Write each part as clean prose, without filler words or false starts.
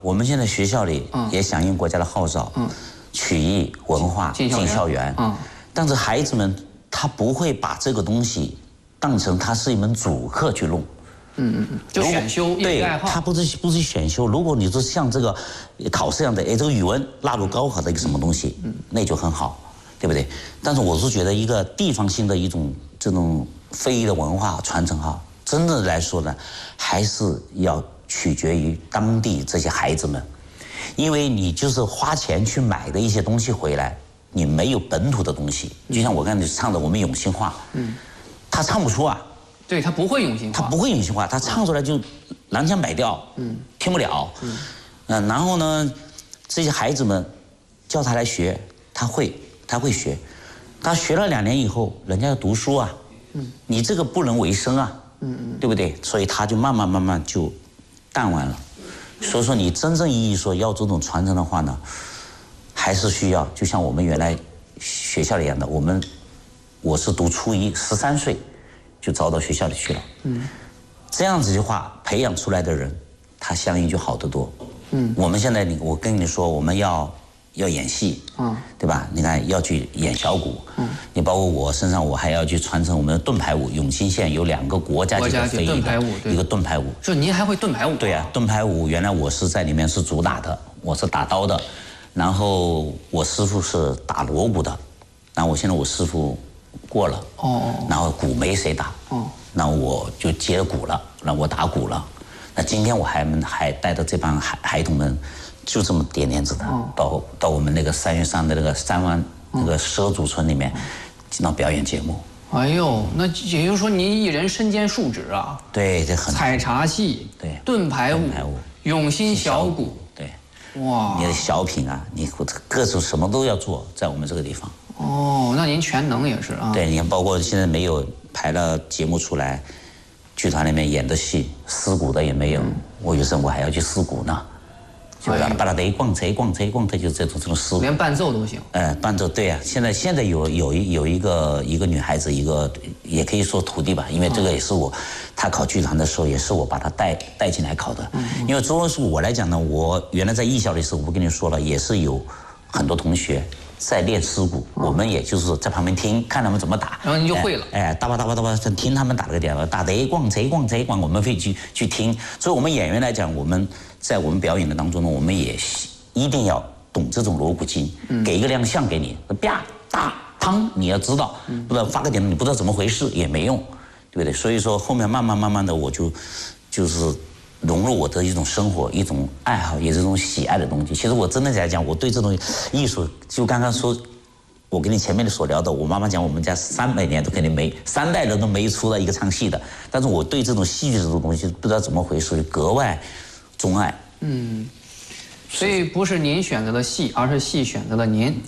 我们现在学校里也响应国家的号召，曲艺文化进校园，但是孩子们他不会把这个东西当成它是一门主课去弄。 就选修业余爱好， 对，它不是选修。如果你说像这个考试一样的，这个语文纳入高考的一个什么东西，那就很好，对不对？但是我是觉得一个地方性的一种这种非遗的文化传承哈，真的来说呢，还是要取决于当地这些孩子们，因为你就是花钱去买的一些东西回来，你没有本土的东西。就像我刚才唱的我们永兴话，他唱不出啊。 对他不会永兴话， 他不会永兴话，他唱出来就南腔北调，听不了，然后呢，这些孩子们叫他来学，他会学，他学了2年以后，人家要读书啊，你这个不能为生啊，对不对？所以他就慢慢就淡忘了。所以说，你真正意义说要这种传承的话呢，还是需要就像我们原来学校里一样的，我是读初一，13岁。就招到学校里去了，这样子的话，培养出来的人，他相应就好得多。我们现在我跟你说，我们要演戏，对吧？你看要去演小鼓，你包括我身上，我还要去传承我们的盾牌舞。永兴县有2个国家级的非遗的，一个盾牌舞。 就您还会盾牌舞？ 对啊，盾牌舞原来我是在里面是主打的，我是打刀的，然后我师傅是打锣鼓的，然后我师傅过了，然后鼓没谁打，那我就接鼓了，那我打鼓了。那今天我还带着这帮孩童们，就这么点子的，到我们那个3月3的那个3湾那个畲族村里面，经常表演节目。 哎呦，那也就是说您一人身兼数职啊？ 对，这很采茶戏， 对， 盾牌舞，永兴小鼓， 对， 哇， 你的小品啊，你各种什么都要做，在我们这个地方。 那您全能也是啊？ 对，你看，包括现在没有排了节目出来，剧团里面演的戏，撕鼓的也没有。我有时候我还要去撕鼓呢，就把它得逛车，就这种撕鼓。 连伴奏都行。 伴奏对啊，现在有一个女孩子，一个也可以说徒弟吧，因为这个也是她考剧团的时候，也是我把她带进来考的。因为作为我来讲呢，我原来在艺校的时候，我跟你说了，也是有很多同学在练尸鼓，我们也就是在旁边听，看他们怎么打， 然后你就会了。 哒吧，听他们打这个点，打得逛，我们会去听。所以，我们演员来讲，我们在我们表演的当中呢，我们也一定要懂这种锣鼓经，给一个亮相给你，啪大砰，你要知道，不然发个点你不知道怎么回事也没用，对不对？所以说后面慢慢的，我就是融入我的一种生活，一种爱好，也是一种喜爱的东西。其实我真的来讲，我对这种艺术，就刚刚说，我跟你前面所聊的，我妈妈讲我们家300年都肯定没3代人都没出了一个唱戏的，但是我对这种戏剧这种东西不知道怎么回事，格外钟爱。 所以不是您选择了戏，而是戏选择了您。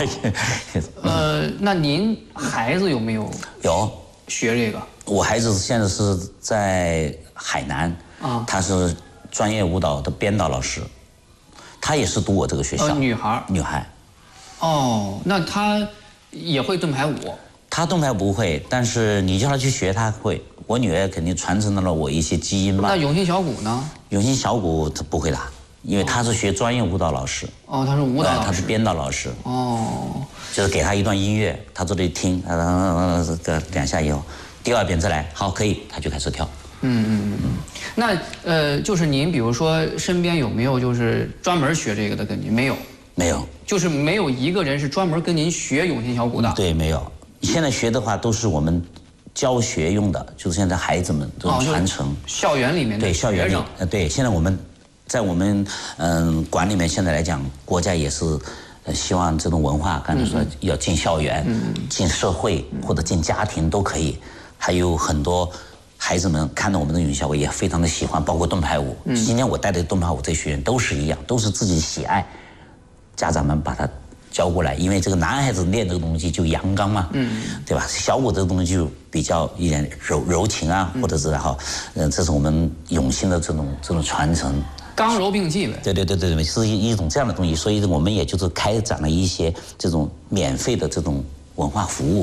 那您孩子有没有学这个？ 我孩子现在是在海南。她是专业舞蹈的编导老师，她也是读我这个学校。女孩。 那她也会盾牌舞？ 她盾牌不会，但是你叫她去学，她会。我女儿肯定传承了我一些基因吧。 那永兴小鼓呢？ 永兴小鼓她不会打，因为她是学专业舞蹈老师。 她是舞蹈老师。 她是编导老师。就是给她一段音乐，她坐这里听，2下以后，第2遍再来，好，可以，她就开始跳。 那就是您比如说身边有没有就是专门学这个的跟您？没有，就是没有一个人是专门跟您学永兴小鼓的。 对，没有。现在学的话都是我们教学用的，就是现在孩子们这种传承。 校园里面的学生。对，校园里。 对，现在我们在我们馆里面现在来讲，国家也是希望这种文化，刚才说要进校园、进社会或者进家庭都可以，还有很多。孩子们看到我们的永兴小鼓也非常的喜欢，包括盾牌舞。今天我带的盾牌舞这学员都是一样，都是自己喜爱，家长们把他教过来。因为这个男孩子练这个东西就阳刚嘛，对吧？小鼓这个东西就比较一点柔情啊，或者是这是我们永兴的这种传承。 刚柔并济呗。 对，是一种这样的东西。所以我们也就是开展了一些这种免费的这种文化服务。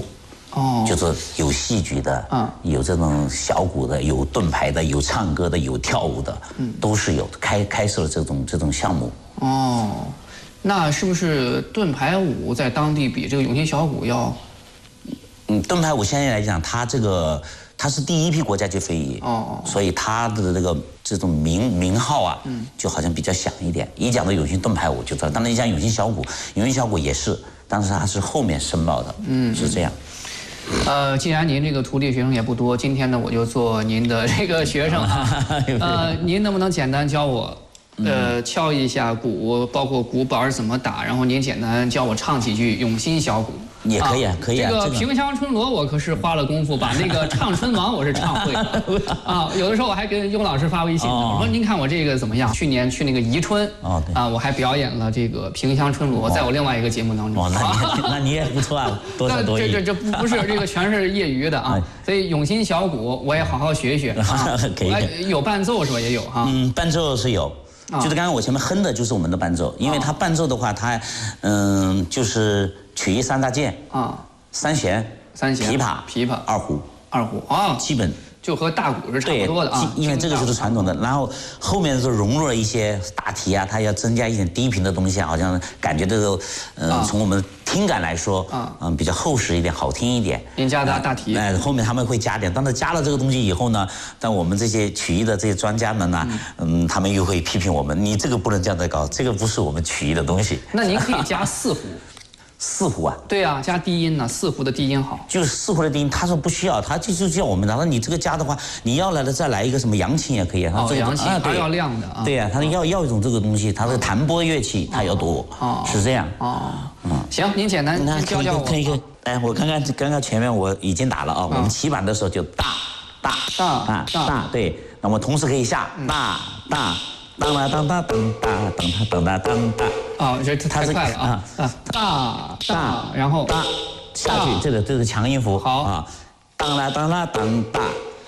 哦，就是有戏剧的，有这种小鼓的，有盾牌的，有唱歌的，有跳舞的，都是有开设了这种项目。 哦，那是不是盾牌舞在当地比这个永兴小鼓要？ 盾牌舞现在来讲，它是第一批国家级非遗，所以它的这种名号啊，就好像比较响一点。一讲到永兴盾牌舞就知道，当然一讲永兴小鼓也是，但是它是后面申报的，是这样。 既然您这个徒弟学生也不多，今天呢我就做您的这个学生啊。您能不能简单教我，敲一下鼓，包括鼓板怎么打，然后您简单教我唱几句永兴小鼓。 也可以啊，可以啊。 这个萍乡春罗我可是花了功夫，把那个唱春王我是唱会了啊。有的时候我还给雍老师发微信，我说您看我这个怎么样？去年去那个宜春我还表演了这个萍乡春罗，在我另外一个节目当中。 那你也不错啊，多才多艺。 这不是这个全是业余的啊，所以永兴小鼓我也好好学学啊。 可以。 有伴奏是吧？也有哈。 伴奏是有。就是刚刚我前面哼的就是我们的伴奏，因为它伴奏的话，它就是曲艺三大件三弦、琵琶、二胡啊， 基本就和大鼓是差不多的啊。 因为这个就是传统的，然后后面就融入了一些大提啊，它要增加一点低频的东西，好像感觉这个从我们听感来说比较厚实一点，好听一点。 您加大提， 后面他们会加点，但是加了这个东西以后呢，但我们这些曲艺的这些专家们呢，他们又会批评我们，你这个不能这样子搞，这个不是我们曲艺的东西。 那您可以加四胡。 四胡啊？ 对啊，加低音呢，四胡的低音好。 就是四胡的低音，他说不需要，他就叫我们，然后你这个加的话，你要来的再来一个什么扬琴也可以啊。 扬琴还要亮的啊。 对呀，他要一种这个东西，他的弹拨乐器他要多，是这样。 行，您简单教教我。 我刚刚前面我已经打了啊，我们起板的时候就大，对，那么同时可以下大。当啦当当当当当当当当这太快了大，然后大下去，这是强音符。 好啊，当啦当啦当大，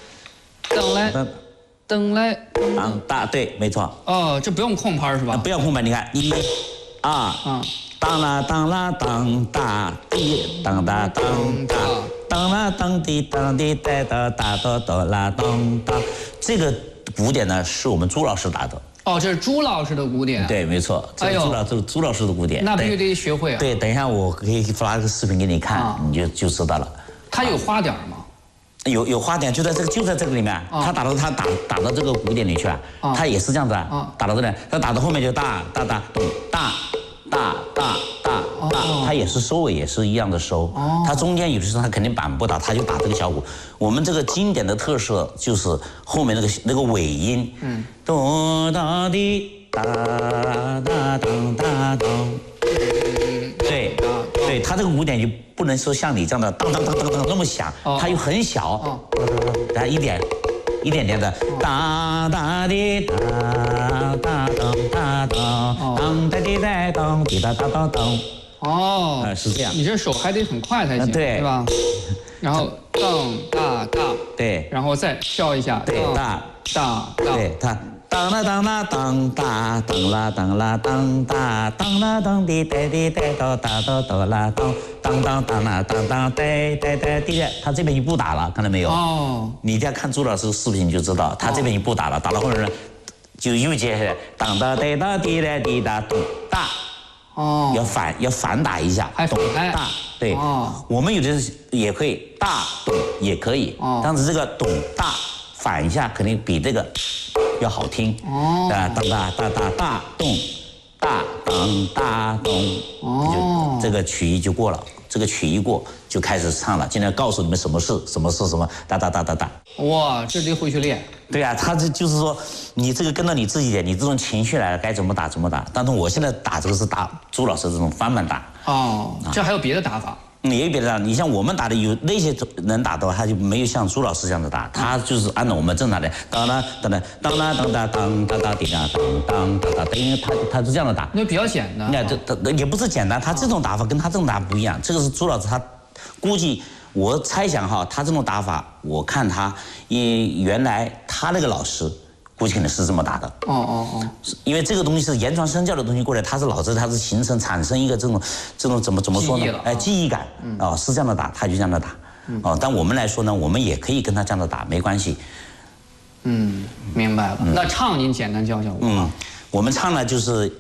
噔来当大，对，没错。 这不用空拍是吧？ 不要空拍，你看1、2，当啦当啦当大，当哒当大，当啦当滴当滴哒哒哒哒哒啦当当。这个鼓点呢是我们朱老师打的。 这是朱老师的鼓点。对， 没错，这是朱老师的鼓点。 那必须得学会啊。 对，等一下我可以发个视频给你看，你就知道了。 它有花点吗？ 有花点，就在这个里面。他打到这个鼓点里去啊，他也是这样子啊，打到这里，他打到后面就大咚大。它也是收尾也是一样的收，它中间有的时候它肯定板不打，它就打这个小鼓。我们这个经典的特色就是后面那个尾音，哆哒滴哒哒当哒当，对，它这个鼓点就不能说像你这样的当当当当当那么响，它又很小，它一点点的哒哒滴哒哒当哒当当哒滴哒当滴哒哒当当。是这样。你这手还得很快才行，对吧？然后当大， 对， 然后再跳一下， 对，大，对，它当啦当啦当大，当啦当啦当大，当啦当滴哒滴哒哒哒哒哒啦当当啦当当哒哒哒滴，他这边一步打了，看到没有？你一定要看朱老师的视频就知道，他这边一步打了，打到后面呢，就又接下来当哒哒哒滴哒滴哒咚大。要反打一下， 还反拍大，对，我们有的也可以大咚也可以，但是这个咚大反一下肯定比这个要好听，当大咚大当大咚，这个曲艺就过了。这个曲一过就开始唱了，今天告诉你们什么是什么，哒。 哇，这得回去练。 对啊，他就是说，你这个跟到你自己点，你这种情绪来了，该怎么打怎么打。但是我现在打这个是打朱老师这种翻板打。 这还有别的打法？ 也有别的打，你像我们打的有那些人打的话，他就没有像朱老师这样子打，他就是按照我们正常的当啦当啦当啦当哒当哒哒滴哒当哒哒，因为他是这样的打， 那比较简单。 那这也不是简单，他这种打法跟他这种打法不一样。这个是朱老师他估计我猜想哈，他这种打法，我看他原来他那个老师。估计可能是这么打的。因为这个东西是言传身教的东西过来，它是脑子它是产生一个这种怎么说呢？记忆感是这样的打，他就这样的打。 哦，但我们来说呢，我们也可以跟他这样的打，没关系。 明白了。那唱您简单教教我。 我们唱呢就是